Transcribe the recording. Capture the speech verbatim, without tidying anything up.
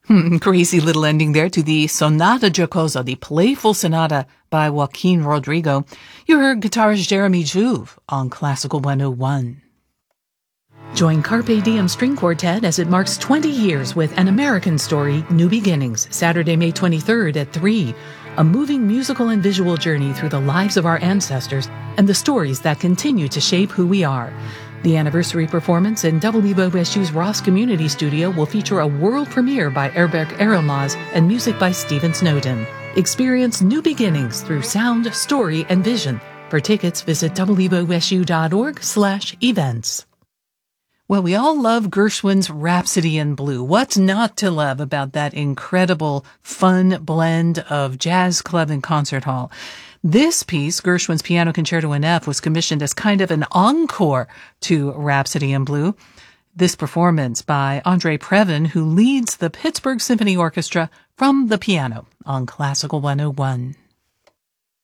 Hmm, crazy little ending there to the Sonata Giocosa, the playful sonata by Joaquin Rodrigo. You heard guitarist Jeremy Juve on Classical one oh one. Join Carpe Diem String Quartet as it marks twenty years with An American Story, New Beginnings, Saturday, May twenty-third at three. A moving musical and visual journey through the lives of our ancestors and the stories that continue to shape who we are. The anniversary performance in W O S U's Ross Community Studio will feature a world premiere by Erberk Erilmaz and music by Stephen Snowden. Experience new beginnings through sound, story, and vision. For tickets, visit wosu.org slash events. Well, we all love Gershwin's Rhapsody in Blue. What's not to love about that incredible, fun blend of jazz club and concert hall? This piece, Gershwin's Piano Concerto in F, was commissioned as kind of an encore to Rhapsody in Blue. This performance by Andre Previn, who leads the Pittsburgh Symphony Orchestra from the piano on Classical one oh one.